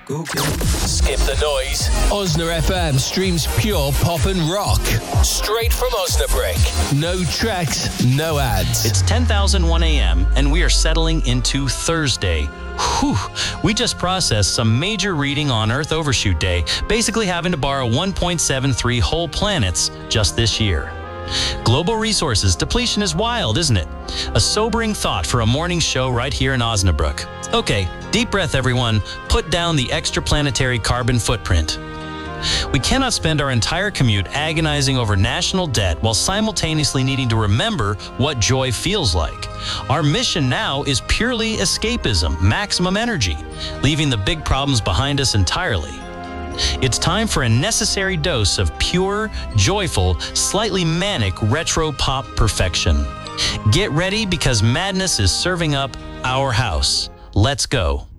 Skip the noise. Osna FM streams pure pop and rock. Straight from Osnabrück. No tracks, no ads. It's 10,001 a.m. and we are settling into Thursday. Whew. We just processed some major reading on Earth Overshoot Day, basically having to borrow 1.73 whole planets just this year. Global resources depletion is wild, isn't it? A sobering thought for a morning show right here in Osnabrück. Okay, deep breath everyone. Put down the extraplanetary carbon footprint. We cannot spend our entire commute agonizing over national debt while simultaneously needing to remember what joy feels like. Our mission now is purely escapism, maximum energy, leaving the big problems behind us entirely. It's time for a necessary dose of pure, joyful, slightly manic retro pop perfection. Get ready because madness is serving up our house. Let's go.